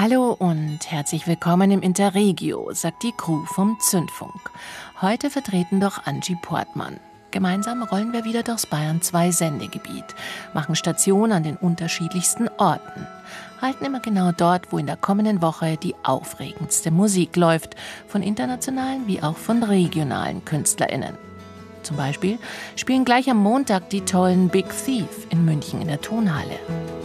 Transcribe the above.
Hallo und herzlich willkommen im Interregio, sagt die Crew vom Zündfunk. Heute vertreten durch Angie Portmann. Gemeinsam rollen wir wieder durchs Bayern 2 Sendegebiet, machen Station an den unterschiedlichsten Orten, halten immer genau dort, wo in der kommenden Woche die aufregendste Musik läuft, von internationalen wie auch von regionalen KünstlerInnen. Zum Beispiel spielen gleich am Montag die tollen Big Thief in München in der Tonhalle.